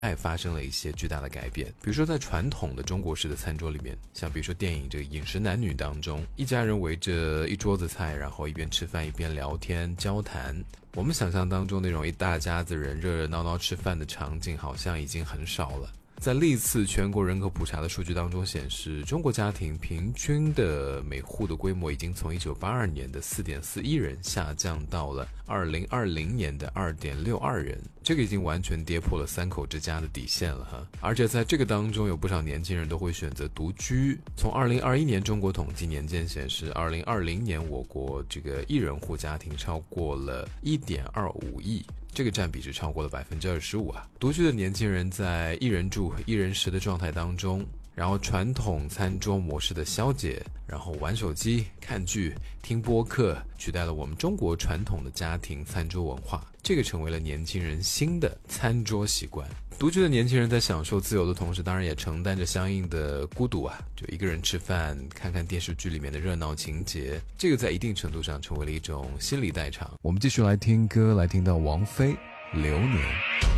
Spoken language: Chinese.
发生了一些巨大的改变。比如说在传统的中国式的餐桌里面，像比如说电影这个《饮食男女》当中，一家人围着一桌子菜，然后一边吃饭一边聊天交谈，我们想象当中那种一大家子人热热闹闹吃饭的场景好像已经很少了。在历次全国人口普查的数据当中显示，中国家庭平均的每户的规模已经从1982年的 4.41 人下降到了2020年的 2.62 人，这个已经完全跌破了3口之家的底线了哈。而且在这个当中有不少年轻人都会选择独居。从2021年中国统计年鉴显示，2020年我国这个一人户家庭超过了 1.25 亿，这个占比是超过了 25% 啊。独居的年轻人在一人住一人食的状态当中，然后传统餐桌模式的消解，然后玩手机看剧听播客，取代了我们中国传统的家庭餐桌文化，这个成为了年轻人新的餐桌习惯。独居的年轻人在享受自由的同时，当然也承担着相应的孤独啊，就一个人吃饭看看电视剧里面的热闹情节，这个在一定程度上成为了一种心理代偿。我们继续来听歌，来听到王菲《流年》。